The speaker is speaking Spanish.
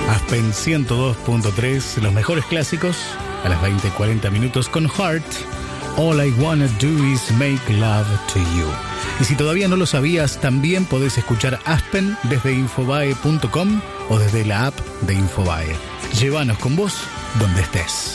Aspen 102.3, los mejores clásicos, a las 20:40 minutos con Heart. All I Wanna Do Is Make Love to You. Y si todavía no lo sabías, también podés escuchar Aspen desde Infobae.com o desde la app de Infobae. Llévanos con vos donde estés.